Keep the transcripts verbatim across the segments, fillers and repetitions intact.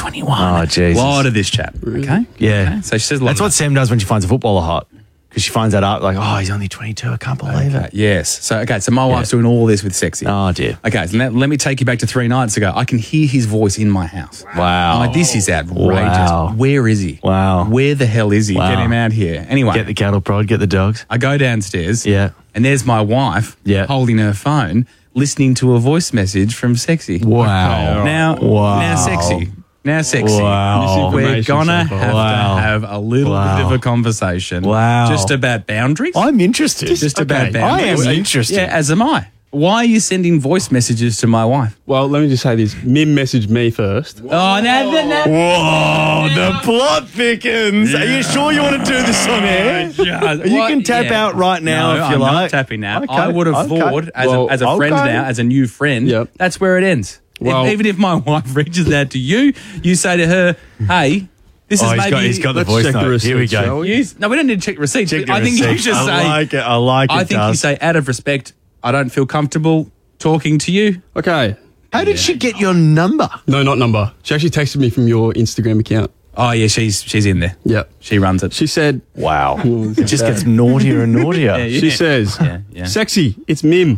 twenty-one. Oh, Jesus. A lot of this chat. Okay. Yeah. Okay. So she says a lot That's of what that. Sam does when she finds a footballer hot. Because she finds that out, like, oh, he's only twenty-two. I can't believe Okay, it. yes. So, okay, so my wife's doing all this with Sexy. Oh, dear. Okay, so let, let me take you back to three nights ago. I can hear his voice in my house. Wow. I'm like, this is outrageous. Wow. Where is he? Wow. Where the hell is he? Wow. Get him out here. Anyway, Get the cattle prod, get the dogs. I go downstairs. Yeah. And there's my wife Yeah. holding her phone, listening to a voice message from Sexy. Wow. Now, Wow. now Sexy. Now Sexy. Wow. We're gonna so far. have Wow. to have a little Wow. bit of a conversation. Wow. Just about boundaries. I'm interested. Just about I boundaries. am interested. Yeah, as am I. Why are you sending voice messages to my wife? Well, let me just say this. Mim messaged me first. Oh, no, no, no. Whoa, the plot thickens. Are you sure you want to do this on air? You What? can tap Yeah. out right now No, if you I'm like. not tapping now. Okay, I would have okay. thought, as, Well, a, as a friend okay. now, as a new friend, Yep. that's where it ends. If- Well- even if my wife reaches out to you, you say to her, hey, this Oh, is he's maybe... got, he's got the Let's voice check the note. Here we receipts, go. shall we? You, no, we don't need to check receipts. Check but the I think you receipts. just say... I like it. I like it. I think you does. say, out of respect, I don't feel comfortable talking to you. Okay. How did she get your number? No, not number. She actually texted me from your Instagram account. Oh, yeah, she's she's in there. Yep. She runs it. She said, Wow. It just gets naughtier and naughtier. Yeah, she says, Yeah, yeah. sexy, it's Mim.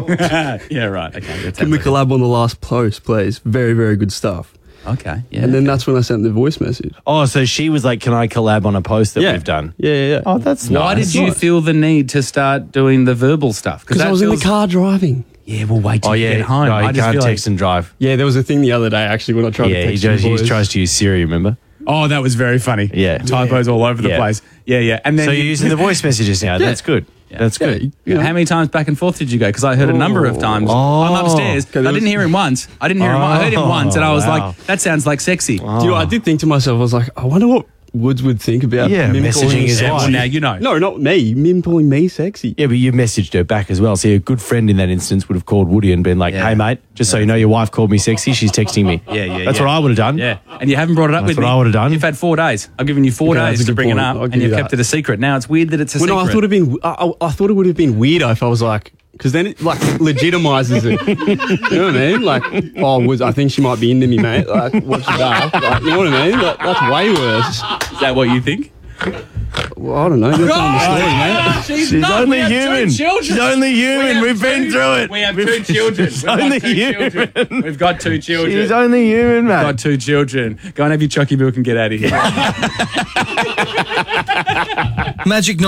yeah, right. Okay, let's Can we have a- collab on the last post, please? Very, very good stuff. Okay, yeah. And then that's when I sent the voice message. Oh, so she was like, can I collab on a post that yeah. we've done? Yeah, yeah, yeah. Oh, that's Why nice. did you nice. feel the need to start doing the verbal stuff? Because I was in the car driving. Yeah, we'll wait till Oh, you yeah. get home. No, I you just can't feel text and drive. Yeah, there was a thing the other day, actually, when I tried Yeah, to he, text does, you he boys. tries to use Siri, remember? like, oh, that was very funny. Yeah. Typos all over the Yeah. place. Yeah, yeah. And then So you're using the voice messages now. That's good. That's Yeah, good. you- you know. How many times back and forth did you go? Because I heard a number of times. Oh. I'm upstairs. Okay, I there didn't was- hear him once. I didn't hear him. I heard him once, and I was wow. like, "That sounds like sexy." Do you know, I did think to myself, I was like, I wonder what Woods would think about Yeah, Mim messaging calling his me wife. Well, sexy. now you know. No, not me. Mim calling me sexy. Yeah, but you messaged her back as well. So a good friend in that instance would have called Woody and been like, Yeah. hey, mate, just so you know, your wife called me sexy. She's texting me. Yeah, yeah, That's yeah. what I would have done. Yeah, and you haven't brought it up That's with what me. I would've done. You've had four days. I've given you four Okay, that's days a to good bring point. it up, I'll and give you've you kept that. it a secret. Now it's weird that it's a Well, secret. no, I thought it'd been. I, I, I thought it would have been weirder if I was like, because then it like legitimizes it. You know what I mean? Like, oh, was I think she might be into me, mate? Like, what's that? Like, you know what I mean? Like, that's way worse. Is that what you think? Well, I don't know. You're telling the story, mate. She's, She's not. only We have two human. children. She's only human. have We've been two- through it. We have We've- two children. She's We've got only two human. children. We've got two children. She's only human, We've mate. got two children. Go and have your chocky milk and get out of here. Magic